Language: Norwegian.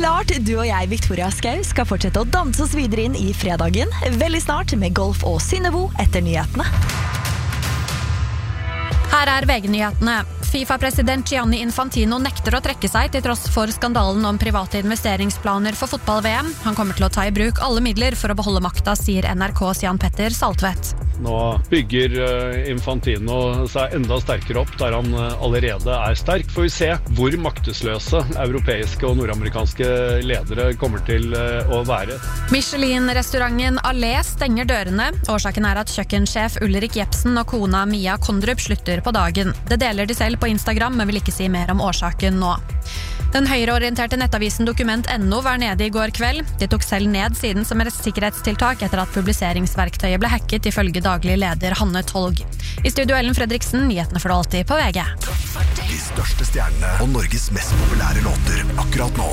Klart du og jeg, Victoria Skau, skal fortsette å danse oss videre inn i fredagen. Veldig snart med Golf og Synnøvo etter nyhetene. Her VG-nyhetene. FIFA-president Gianni Infantino nekter å trekke seg til tross for skandalen om private investeringsplaner for fotball-VM. Han kommer til å ta i bruk alle midler for å beholde makta, sier NRKs Jan Petter Saltvedt. Nå bygger Infantino seg enda sterkere opp der han allerede sterk. Får vi se hvor maktesløse europeiske og nordamerikanske ledere kommer til å være. Michelin-restauranten Allé stenger dørene. Årsaken at kjøkkensjef Ulrik Jepsen og kona Mia Kondrup slutter på dagen. Det deler de selv på Instagram, men vil ikke si mer om årsaken nå. Den høyreorienterte nettavisen Dokument.no var nede i går kveld. De tok selv ned siden som et sikkerhetstiltak etter at publiseringsverktøyet ble hacket, ifølge daglig leder Hanne Tolg. I studio Ellen Fredriksen, nyhetene får du alltid på VG. De største stjernene og Norges mest populære låter akkurat nå.